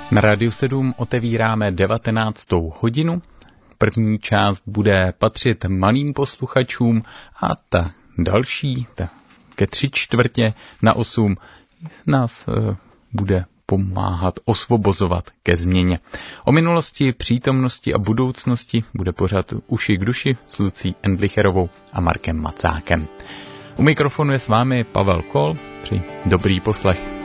Na Rádiu 7 otevíráme 19. hodinu. První část bude patřit malým posluchačům a ta další, ke 7:45 nás bude pomáhat osvobozovat ke změně. O minulosti, přítomnosti a budoucnosti bude pořád Uši k duši s Lucí Endlicherovou a Markem Macákem. U mikrofonu je s vámi Pavel Kol, přeji dobrý poslech.